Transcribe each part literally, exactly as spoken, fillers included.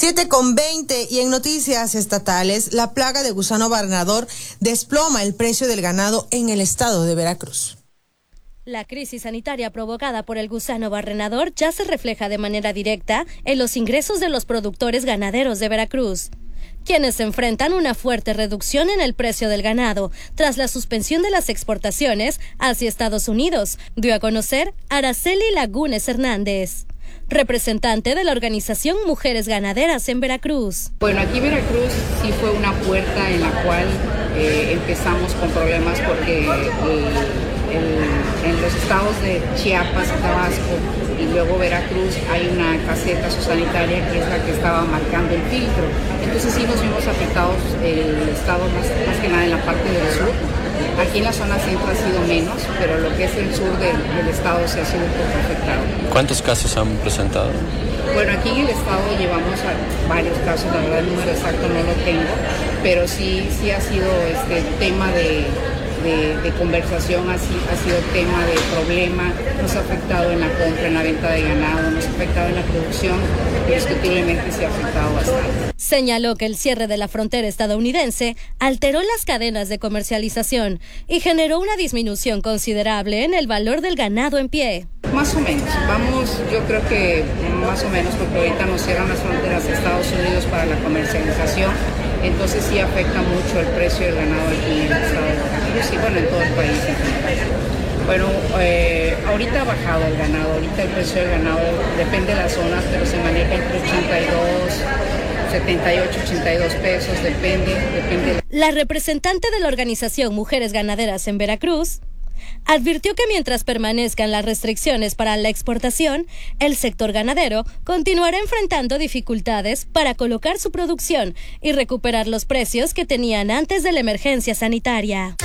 siete con veinte y en noticias estatales, la plaga de gusano barrenador desploma el precio del ganado en el estado de Veracruz. La crisis sanitaria provocada por el gusano barrenador ya se refleja de manera directa en los ingresos de los productores ganaderos de Veracruz, quienes enfrentan una fuerte reducción en el precio del ganado tras la suspensión de las exportaciones hacia Estados Unidos, dio a conocer Araceli Lagunes Hernández, representante de la organización Mujeres Ganaderas en Veracruz. Bueno, aquí Veracruz sí fue una puerta en la cual eh, empezamos con problemas porque eh, el, en los estados de Chiapas y Tabasco y luego Veracruz hay una caseta sanitaria que es la que estaba marcando el filtro. Entonces sí nos vimos afectados el estado más, más que nada en la parte del sur. Aquí en la zona centro ha sido menos, pero lo que es el sur del, del estado se ha sido un poco afectado. ¿Cuántos casos han presentado? Bueno, aquí en el estado llevamos a varios casos, la verdad el número exacto no lo tengo, pero sí, sí ha sido este tema de, de, de conversación, así, ha sido tema de problema, nos ha afectado en la compra, en la venta de ganado, nos ha afectado en la producción, y indiscutiblemente se ha afectado bastante. Señaló que el cierre de la frontera estadounidense alteró las cadenas de comercialización y generó una disminución considerable en el valor del ganado en pie. Más o menos, vamos, yo creo que más o menos, porque ahorita nos cierran las fronteras de Estados Unidos para la comercialización, entonces sí afecta mucho el precio del ganado aquí en el estado de Veracruz y bueno, en todo el país. Bueno, eh, ahorita ha bajado el ganado, ahorita el precio del ganado depende de las zonas, pero se maneja entre ochenta y dos, setenta y ocho, ochenta y dos pesos, depende, depende. La representante de la organización Mujeres Ganaderas en Veracruz advirtió que mientras permanezcan las restricciones para la exportación, el sector ganadero continuará enfrentando dificultades para colocar su producción y recuperar los precios que tenían antes de la emergencia sanitaria.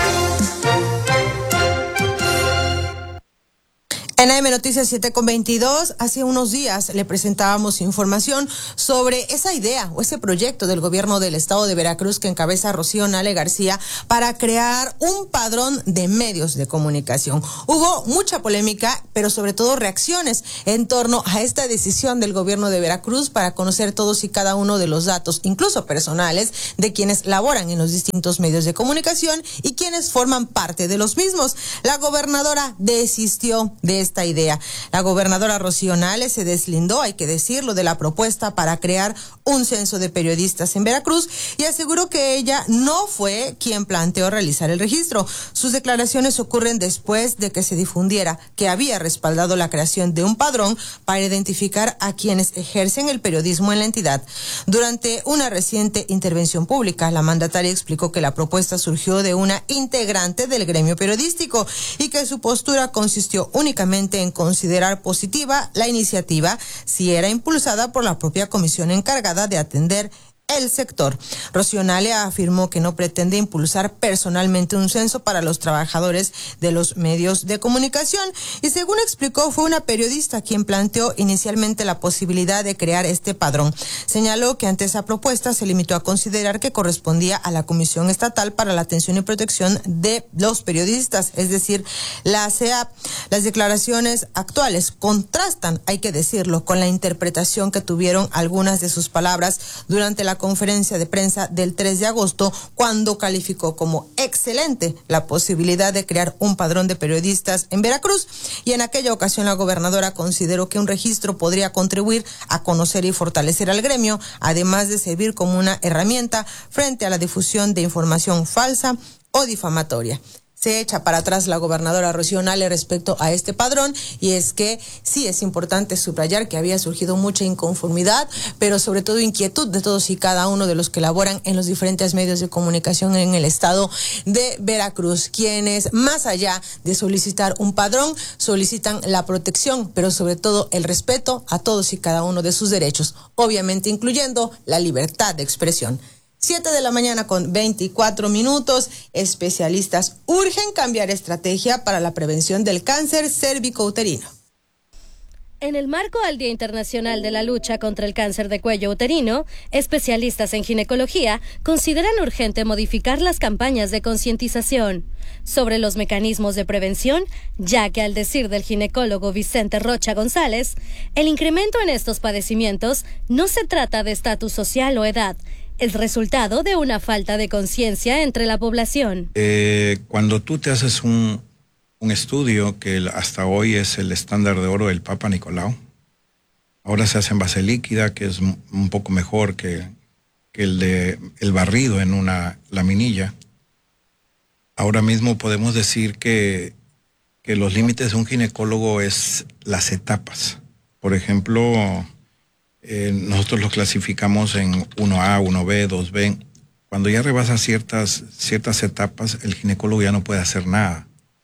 En A M Noticias siete con veintidós, hace unos días le presentábamos información sobre esa idea o ese proyecto del gobierno del estado de Veracruz que encabeza Rocío Nale García para crear un padrón de medios de comunicación. Hubo mucha polémica, pero sobre todo reacciones en torno a esta decisión del gobierno de Veracruz para conocer todos y cada uno de los datos, incluso personales, de quienes laboran en los distintos medios de comunicación y quienes forman parte de los mismos. La gobernadora desistió de esta esta idea. La gobernadora Rocío Nale se deslindó, hay que decirlo, de la propuesta para crear un censo de periodistas en Veracruz y aseguró que ella no fue quien planteó realizar el registro. Sus declaraciones ocurren después de que se difundiera que había respaldado la creación de un padrón para identificar a quienes ejercen el periodismo en la entidad. Durante una reciente intervención pública, la mandataria explicó que la propuesta surgió de una integrante del gremio periodístico y que su postura consistió únicamente en considerar positiva la iniciativa si era impulsada por la propia comisión encargada de atender el sector. Rocío Nale afirmó que no pretende impulsar personalmente un censo para los trabajadores de los medios de comunicación y, según explicó, fue una periodista quien planteó inicialmente la posibilidad de crear este padrón. Señaló que ante esa propuesta se limitó a considerar que correspondía a la Comisión Estatal para la Atención y Protección de los Periodistas, es decir, la C E A P. Las declaraciones actuales contrastan, hay que decirlo, con la interpretación que tuvieron algunas de sus palabras durante la conferencia de prensa del tres de agosto, cuando calificó como excelente la posibilidad de crear un padrón de periodistas en Veracruz, y en aquella ocasión la gobernadora consideró que un registro podría contribuir a conocer y fortalecer al gremio, además de servir como una herramienta frente a la difusión de información falsa o difamatoria. Se echa para atrás la gobernadora Rocío Nale respecto a este padrón, y es que sí es importante subrayar que había surgido mucha inconformidad, pero sobre todo inquietud de todos y cada uno de los que laboran en los diferentes medios de comunicación en el estado de Veracruz, quienes más allá de solicitar un padrón, solicitan la protección, pero sobre todo el respeto a todos y cada uno de sus derechos, obviamente incluyendo la libertad de expresión. siete de la mañana con veinticuatro minutos. Especialistas urgen cambiar estrategia para la prevención del cáncer cérvico-uterino. En el marco al Día Internacional de la Lucha contra el Cáncer de Cuello Uterino, especialistas en ginecología consideran urgente modificar las campañas de concientización sobre los mecanismos de prevención, ya que al decir del ginecólogo Vicente Rocha González, el incremento en estos padecimientos no se trata de estatus social o edad, es resultado de una falta de conciencia entre la población. Eh, cuando tú te haces un... un estudio que hasta hoy es el estándar de oro del Papa Nicolau. Ahora se hace en base líquida, que es un poco mejor que, que el de el barrido en una laminilla. Ahora mismo podemos decir que, que los límites de un ginecólogo es las etapas. Por ejemplo, eh, nosotros los clasificamos en uno A, uno B, dos B. Cuando ya rebasa ciertas, ciertas etapas, el ginecólogo ya no puede hacer nada.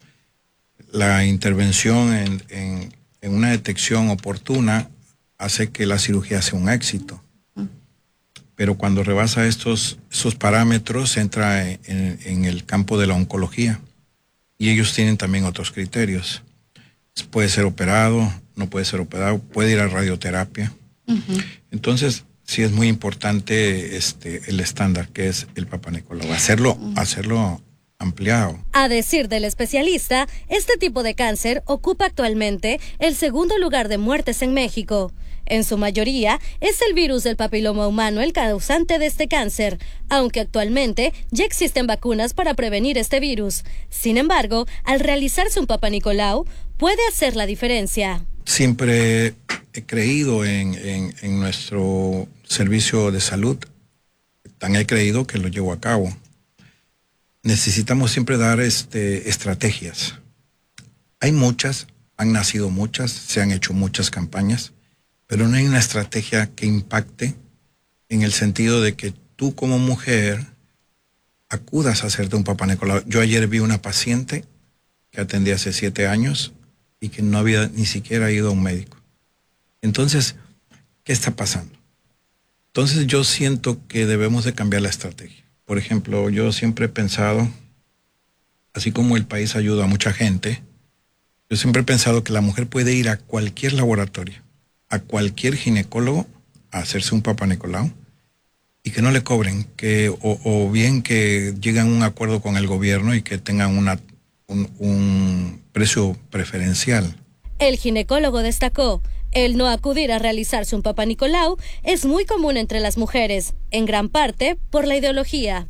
La intervención en, en, en una detección oportuna hace que la cirugía sea un éxito. Pero cuando rebasa estos, estos parámetros, entra en, en el campo de la oncología. Y ellos tienen también otros criterios. Puede ser operado, no puede ser operado, puede ir a radioterapia. Uh-huh. Entonces, sí es muy importante este, el estándar, que es el Papa Nicolau. Hacerlo, uh-huh. hacerlo ampliado. A decir del especialista, este tipo de cáncer ocupa actualmente el segundo lugar de muertes en México. En su mayoría, es el virus del papiloma humano el causante de este cáncer, aunque actualmente ya existen vacunas para prevenir este virus. Sin embargo, al realizarse un Papa Nicolau, puede hacer la diferencia. Siempre he creído en, en, en nuestro servicio de salud, tan he creído que lo llevo a cabo. Necesitamos siempre dar este, estrategias. Hay muchas, han nacido muchas, se han hecho muchas campañas, pero no hay una estrategia que impacte en el sentido de que tú como mujer acudas a hacerte un Papa Nicolau. Yo ayer vi una paciente que atendí hace siete años y que no había ni siquiera ido a un médico. Entonces, ¿qué está pasando? Entonces yo siento que debemos de cambiar la estrategia. Por ejemplo, yo siempre he pensado, así como el país ayuda a mucha gente, yo siempre he pensado que la mujer puede ir a cualquier laboratorio, a cualquier ginecólogo, a hacerse un Papa Nicolau, y que no le cobren, que, o, o bien que lleguen a un acuerdo con el gobierno y que tengan una, un, un precio preferencial. El ginecólogo destacó, el no acudir a realizarse un Papa Nicolau es muy común entre las mujeres, en gran parte por la ideología.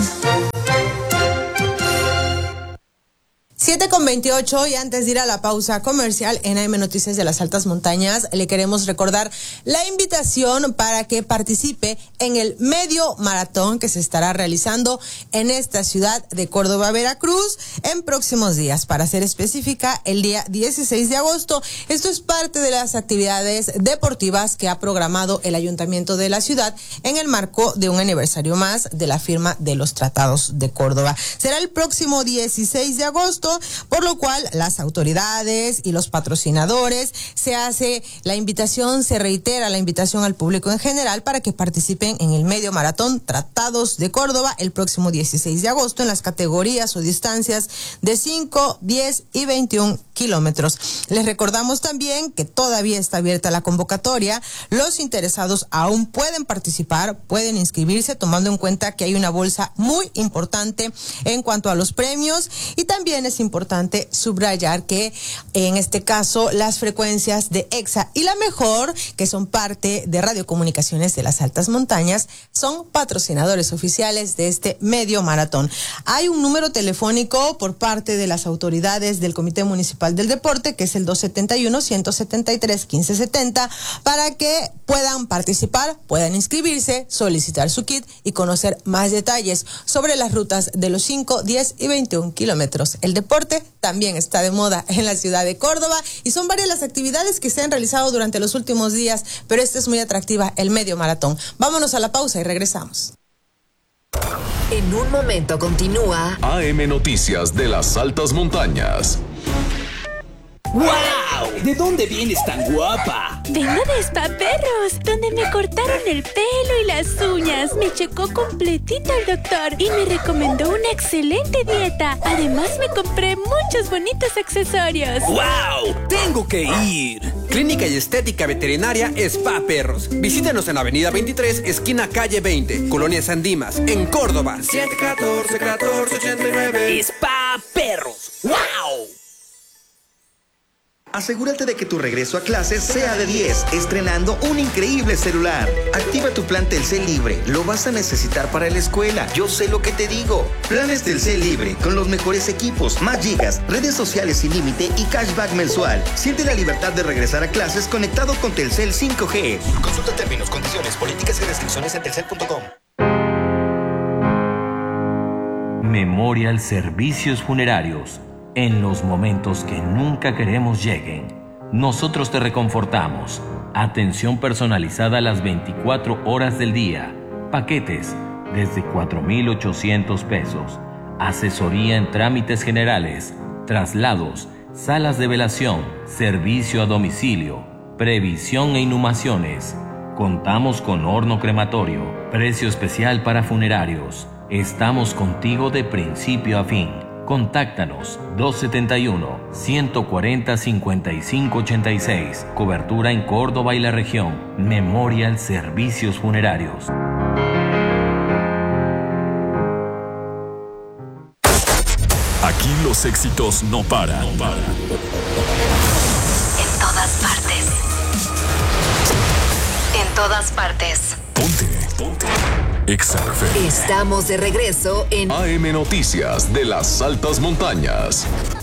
siete con veintiocho, y antes de ir a la pausa comercial en A M Noticias de las Altas Montañas, le queremos recordar la invitación para que participe en el medio maratón que se estará realizando en esta ciudad de Córdoba, Veracruz, en próximos días. Para ser específica, el día dieciséis de agosto. Esto es parte de las actividades deportivas que ha programado el Ayuntamiento de la ciudad en el marco de un aniversario más de la firma de los Tratados de Córdoba. Será el próximo dieciséis de agosto, por lo cual las autoridades y los patrocinadores se hace la invitación, se reitera la invitación al público en general para que participen en el medio maratón Tratados de Córdoba el próximo dieciséis de agosto en las categorías o distancias de cinco, diez y veintiún kilómetros. Les recordamos también que todavía está abierta la convocatoria. Los interesados aún pueden participar, pueden inscribirse, tomando en cuenta que hay una bolsa muy importante en cuanto a los premios, y también es importante subrayar que en este caso las frecuencias de EXA y La Mejor, que son parte de Radiocomunicaciones de las Altas Montañas, son patrocinadores oficiales de este medio maratón. Hay un número telefónico por parte de las autoridades del Comité Municipal del Deporte, que es el dos setenta y uno, ciento setenta y tres, quince setenta, para que puedan participar, puedan inscribirse, solicitar su kit y conocer más detalles sobre las rutas de los cinco, diez y veintiún kilómetros. El deporte también está de moda en la ciudad de Córdoba y son varias las actividades que se han realizado durante los últimos días, pero esta es muy atractiva, el medio maratón. Vámonos a la pausa y regresamos. En un momento continúa A M Noticias de las Altas Montañas. ¡Wow! ¿De dónde vienes tan guapa? Vengo de Spa Perros, donde Se me cortaron el pelo y las uñas. Me checó completito el doctor y me recomendó una excelente dieta. Además, me compré muchos bonitos accesorios. ¡Wow! ¡Tengo que ir! Clínica y Estética Veterinaria Spa Perros. Visítanos en Avenida veintitrés, esquina calle veinte, Colonia San Dimas, en Córdoba. siete uno cuatro, uno cuatro ocho nueve. Spa Perros. ¡Wow! Asegúrate de que tu regreso a clases sea de diez, estrenando un increíble celular. Activa tu plan Telcel Libre, lo vas a necesitar para la escuela. Yo sé lo que te digo. Planes Telcel Libre, con los mejores equipos, más gigas, redes sociales sin límite y cashback mensual. Siente la libertad de regresar a clases conectado con Telcel cinco G. Consulta términos, condiciones, políticas y restricciones en telcel punto com. Memorial Servicios Funerarios. En los momentos que nunca queremos lleguen, nosotros te reconfortamos. Atención personalizada las veinticuatro horas del día. Paquetes desde cuatro mil ochocientos pesos. Asesoría en trámites generales, traslados, salas de velación, servicio a domicilio, previsión e inhumaciones. Contamos con horno crematorio, precio especial para funerarios. Estamos contigo de principio a fin. Contáctanos dos setenta y uno, ciento cuarenta, cincuenta y cinco ochenta y seis. Cobertura en Córdoba y la región. Memorial Servicios Funerarios. Aquí los éxitos no paran. No paran. En todas partes. En todas partes. Ponte. Ponte. Exa F M. Estamos de regreso en A M Noticias de las Altas Montañas.